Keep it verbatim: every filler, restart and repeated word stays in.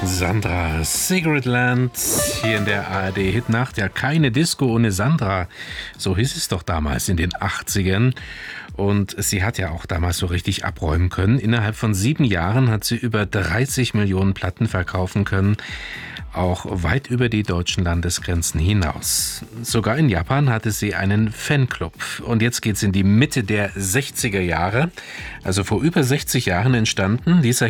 Sandra, Secret Land, hier in der A R D-Hitnacht. Ja, keine Disco ohne Sandra. So hieß es doch damals in den achtzigern. Und sie hat ja auch damals so richtig abräumen können. Innerhalb von sieben Jahren hat sie über dreißig Millionen Platten verkaufen können. Auch weit über die deutschen Landesgrenzen hinaus. Sogar in Japan hatte sie einen Fanclub. Und jetzt geht's in die Mitte der sechziger Jahre. Also vor über sechzig Jahren entstanden. Dieser